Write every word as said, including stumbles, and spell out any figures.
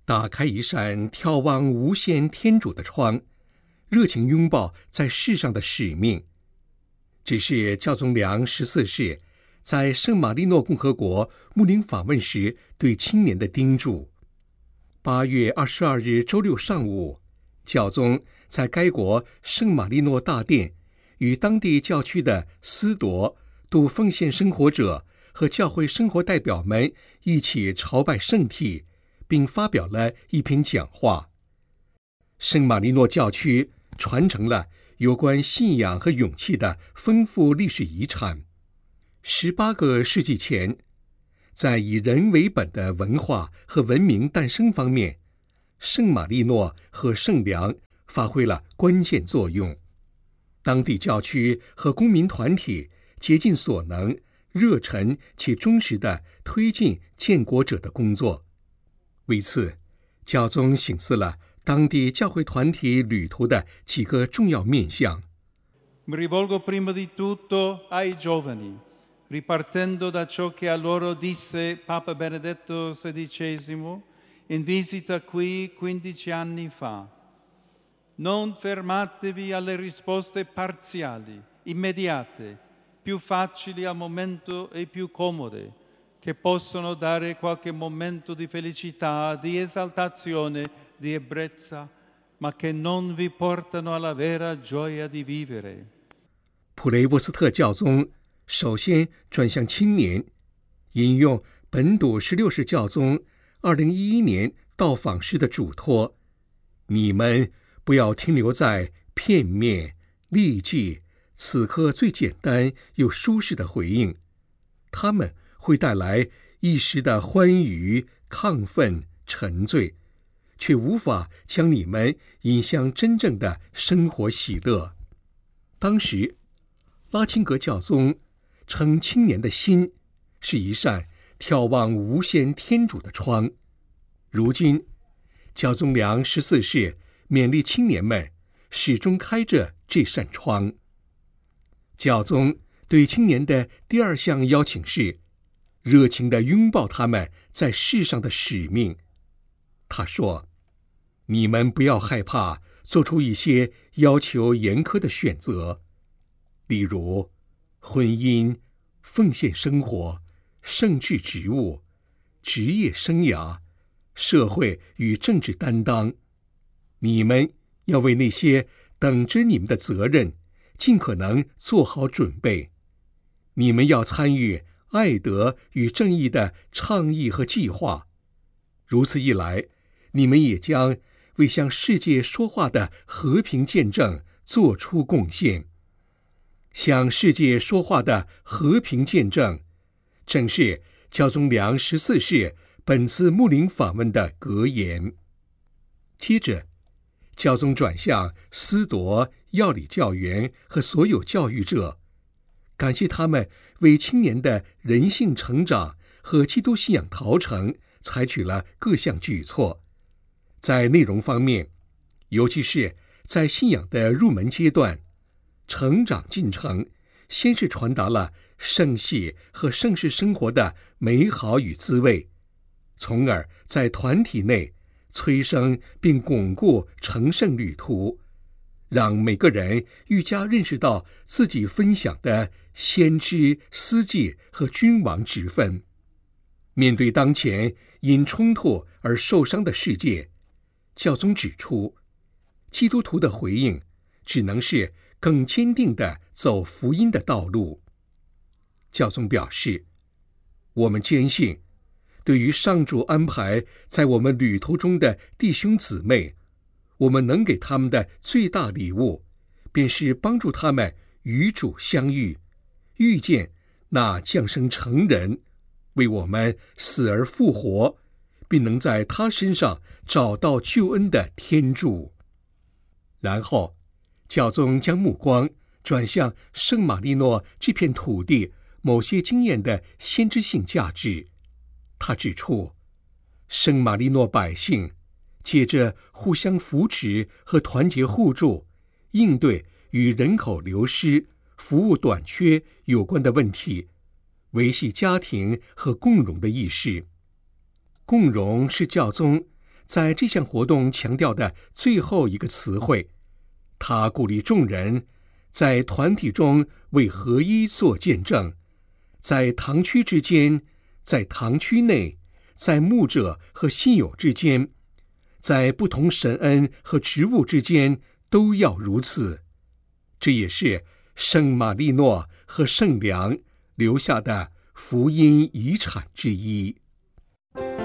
打开一扇眺望无限天主的窗，热情拥抱在世上的使命。这是教宗良十四世在圣马力诺共和国牧灵访问时对青年的叮嘱。八月二十二日周六上午，教宗在该国圣马力诺大殿与当地教区的司铎、度奉献生活者和教会生活代表们一起朝拜圣体，并发表了一篇讲话。圣马力诺教区传承了有关信仰和勇气的丰富历史遗产。十八个世纪前，在以人为本的文化和文明诞生方面，圣马力诺和圣良发挥了关键作用。当地教区和公民团体竭尽所能，热忱且忠实地推进建国者的工作。为此，教宗省思了当地教会团体旅途的几个重要面向。 Mi rivolgo prima di tutto ai giovani, ripartendo da ciò che a loro disse Papa Benedetto sedicesimo in visita qui quindici anni fa. Non fermatevi alle risposte parziali, immediate, più facili al momento e più comode, che possono dare qualche momento di felicità, di esaltazione, di ebbrezza, ma che non vi portano alla vera gioia di vivere. 普雷沃斯特教宗首先转向青年，引用本笃十六世教宗二零一一年到访时的嘱托：你们不要停留在片面、立即、此刻最简单又舒适的回应，他们会带来一时的欢愉、亢奋、沉醉，却无法将你们引向真正的生活喜乐。当时，拉钦格教宗称青年的心是一扇眺望无限天主的窗。如今，教宗良十四世勉励青年们始终开着这扇窗。教宗对青年的第二项邀请是热情地拥抱他们在世上的使命。他说：你们不要害怕做出一些要求严苛的选择，例如婚姻、奉献生活、圣职职务、职业生涯、社会与政治担当。你们要为那些等着你们的责任尽可能做好准备。你们要参与爱德与正义的倡议和计划。如此一来，你们也将为向世界说话的和平见证做出贡献。向世界说话的和平见证，正是教宗良十四世本次牧灵访问的格言。接着，教宗转向司铎、要理教员和所有教育者，感谢他们为青年的人性成长和基督信仰陶成采取了各项举措。在内容方面，尤其是在信仰的入门阶段，成长进程先是传达了圣系和圣事生活的美好与滋味，从而在团体内催生并巩固成圣旅途，让每个人愈加认识到自己分享的先知、司祭和君王职分。面对当前因冲突而受伤的世界，教宗指出，基督徒的回应只能是更坚定地走福音的道路。教宗表示，我们坚信，对于上主安排在我们旅途中的弟兄姊妹，我们能给他们的最大礼物，便是帮助他们与主相遇，遇见那降生成人，为我们死而复活，并能在他身上找到救恩的天助。然后，教宗将目光转向圣马力诺这片土地某些经验的先知性价值。他指出，圣马力诺百姓借着互相扶持和团结互助，应对与人口流失、服务短缺有关的问题，维系家庭和共荣的意识。共荣是教宗在这项活动强调的最后一个词汇，他鼓励众人在团体中为合一做见证，在堂区之间，在堂区内，在牧者和信友之间，在不同神恩和职务之间都要如此。这也是圣马利诺和圣良留下的福音遗产之一。